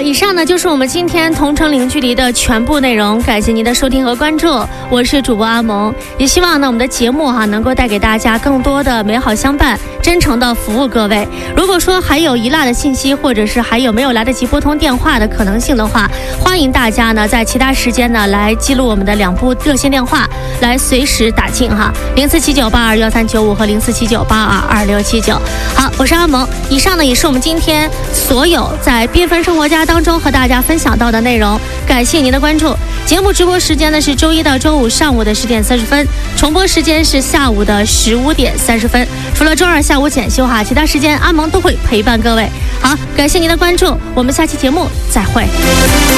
以上呢就是我们今天同城零距离的全部内容，感谢您的收听和关注，我是主播阿萌，也希望呢我们的节目能够带给大家更多的美好相伴，真诚的服务各位。如果说还有遗落的信息，或者是还有没有来得及拨通电话的可能性的话，欢迎大家呢在其他时间呢来记录我们的2部热线电话，来随时打进0479821395和0479822679。好，我是阿萌，以上呢也是我们今天所有在缤纷生活家当中和大家分享到的内容，感谢您的关注。节目直播时间呢是周一到周五上午的10点30分，重播时间是下午的15点30分。除了周二下午检修其他时间阿萌都会陪伴各位。好，感谢您的关注，我们下期节目再会。